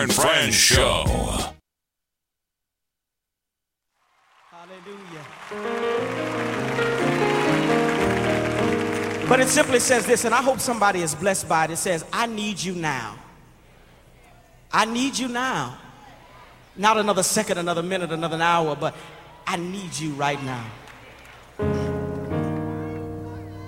and Friends Show. Hallelujah. But it simply says this, and I hope somebody is blessed by it. It says, I need you now. I need you now. Not another second, another minute, another hour, but I need you right now.